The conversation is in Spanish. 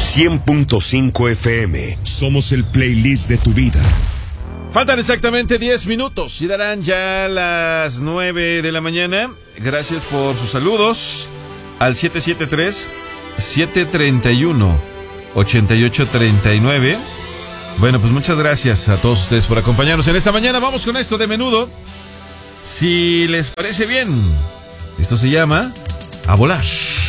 100.5 FM. Somos el playlist de tu vida. Faltan exactamente 10 minutos y darán ya las 9 de la mañana. Gracias por sus saludos al 773-731-8839. Bueno, pues muchas gracias a todos ustedes por acompañarnos en esta mañana. Vamos con esto de Menudo. Si les parece bien, esto se llama A Volar.